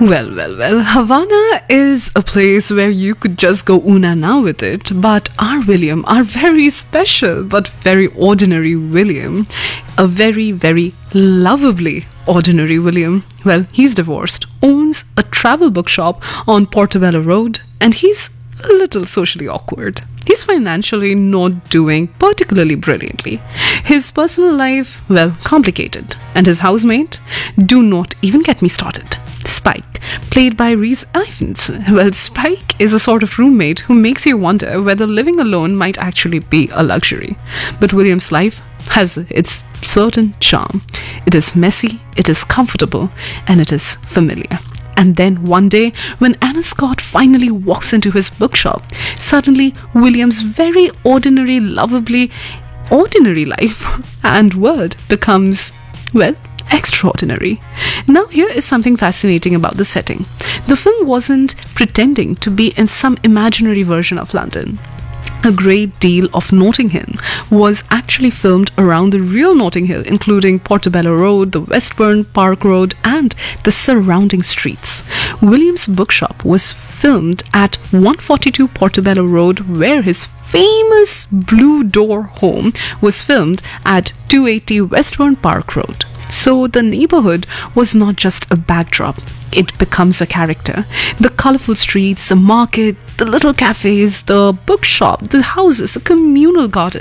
Well. Havana is a place where you could just go una na with it, but our William, our very special but very ordinary William, a very lovably ordinary William, well, he's divorced, owns a travel bookshop on Portobello Road, and he's a little socially awkward. He's financially not doing particularly brilliantly. His personal life, well, complicated. And his housemate? Do not even get me started. Spike, played by Reese Ifans. Well, Spike is a sort of roommate who makes you wonder whether living alone might actually be a luxury. But William's life has its certain charm. It is messy, it is comfortable, and it is familiar. And then one day, when Anna Scott finally walks into his bookshop, suddenly William's very ordinary, lovably ordinary life and world becomes, well, extraordinary. Now, here is something fascinating about the setting. The film wasn't pretending to be in some imaginary version of London. A great deal of Notting Hill was actually filmed around the real Notting Hill, including Portobello Road, the Westbourne Park Road, and the surrounding streets. William's bookshop was filmed at 142 Portobello Road, where his famous Blue Door home was filmed at 280 Westbourne Park Road. So the neighborhood was not just a backdrop, it becomes a character. The colorful streets, the market, the little cafes, the bookshop, the houses, the communal garden,